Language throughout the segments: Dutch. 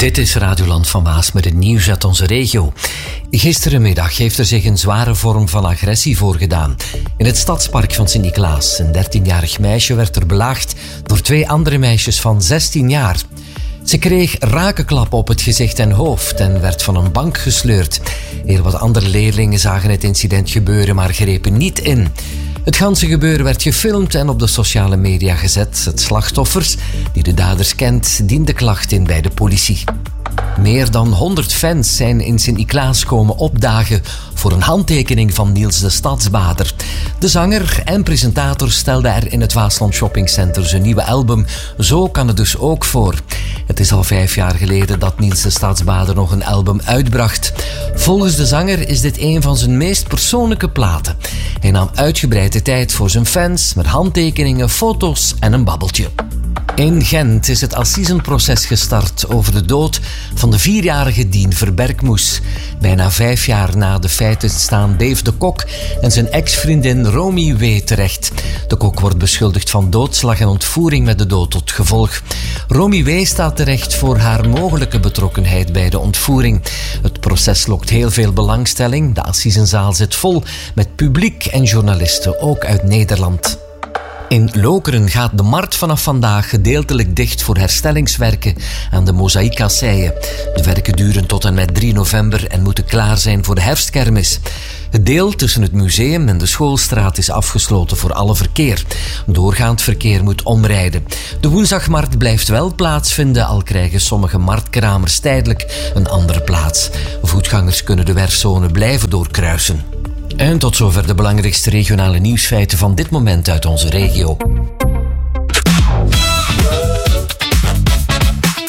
Dit is Radioland van Waas met het nieuws uit onze regio. Gisterenmiddag heeft er zich een zware vorm van agressie voorgedaan. In het stadspark van Sint-Niklaas. Een 13-jarig meisje werd er belaagd door 2 andere meisjes van 16 jaar. Ze kreeg rakenklappen op het gezicht en hoofd en werd van een bank gesleurd. Heel wat andere leerlingen zagen het incident gebeuren, maar grepen niet in. Het ganse gebeuren werd gefilmd en op de sociale media gezet. Het slachtoffers, die de daders kent, diende klacht in bij de politie. Meer dan 100 fans zijn in Sint-Niklaas komen opdagen voor een handtekening van Niels de Stadsbader. De zanger en presentator stelde er in het Waasland Shopping Center zijn nieuwe album Zo kan het dus ook voor. Het is al 5 jaar geleden dat Niels de Stadsbader nog een album uitbracht. Volgens de zanger is dit een van zijn meest persoonlijke platen. Hij nam uitgebreid de tijd voor zijn fans met handtekeningen, foto's en een babbeltje. In Gent is het assisenproces gestart over de dood van de 4-jarige Dien Verberkmoes. Bijna 5 jaar na de feiten staan Dave de Kok en zijn ex-vriendin Romy W. terecht. De Kok wordt beschuldigd van doodslag en ontvoering met de dood tot gevolg. Romy W. staat terecht voor haar mogelijke betrokkenheid bij de ontvoering. Het proces lokt heel veel belangstelling. De assisenzaal zit vol met publiek en journalisten, ook uit Nederland. In Lokeren gaat de markt vanaf vandaag gedeeltelijk dicht voor herstellingswerken aan de mozaïekasseien. De werken duren tot en met 3 november en moeten klaar zijn voor de herfstkermis. Het deel tussen het museum en de schoolstraat is afgesloten voor alle verkeer. Doorgaand verkeer moet omrijden. De woensdagmarkt blijft wel plaatsvinden, al krijgen sommige marktkramers tijdelijk een andere plaats. Voetgangers kunnen de werfzone blijven doorkruisen. En tot zover de belangrijkste regionale nieuwsfeiten van dit moment uit onze regio.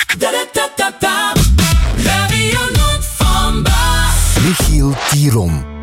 Michiel Tiron.